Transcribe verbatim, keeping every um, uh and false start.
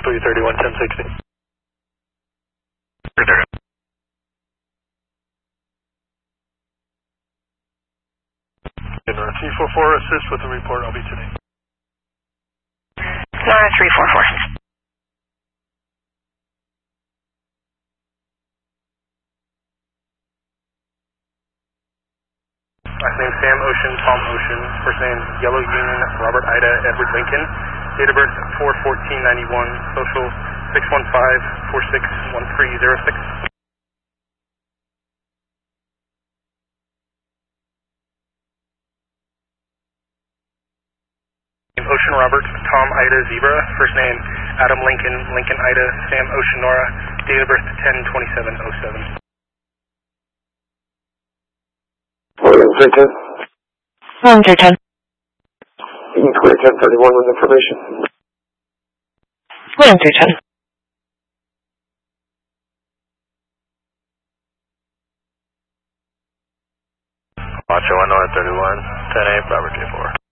three thirty-one, ten sixty. three four four, assist with the report, I'll be today. Nora three four four. Last name Sam Ocean, Tom Ocean. First name Yellow Union, Robert Ida, Edward Lincoln. Date of birth four fourteen ninety-one. Social six one five, four six one three zero six. Ocean Robert, Tom Ida Zebra. First name Adam Lincoln, Lincoln Ida, Sam Ocean Nora. Date of birth ten twenty-seven oh seven. William three ten. William three ten. twenty ten thirty-one with information. William three ten. Watch one North thirty-one, ten eight, Robert J four.